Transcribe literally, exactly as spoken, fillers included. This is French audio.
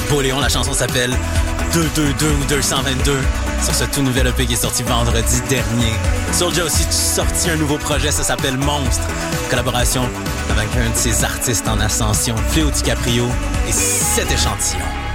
Beauléon. La chanson s'appelle deux cent vingt-deux ou deux cent vingt-deux sur ce tout nouvel E P qui est sorti vendredi dernier. Soulja a aussi sorti un nouveau projet, ça s'appelle Monstre. Collaboration avec un de ses artistes en ascension, Fléau DiCaprio, et cet échantillon.